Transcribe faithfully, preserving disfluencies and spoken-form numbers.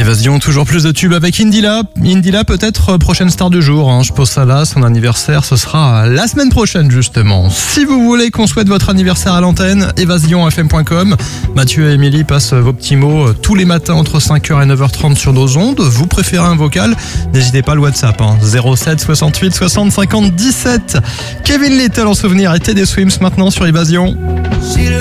Évasion, toujours plus de tubes avec Indila. Indila peut-être prochaine star du jour. Hein. Je pose ça là, son anniversaire, ce sera la semaine prochaine justement. Si vous voulez qu'on souhaite votre anniversaire à l'antenne, évasion f m point com. Mathieu et Émilie passent vos petits mots tous les matins entre cinq heures et neuf heures trente sur nos ondes. Vous préférez un vocal? N'hésitez pas, le WhatsApp, hein. zéro sept soixante-huit soixante cinquante dix-sept. Kevin Little en souvenir et Teddy Swims maintenant sur Évasion.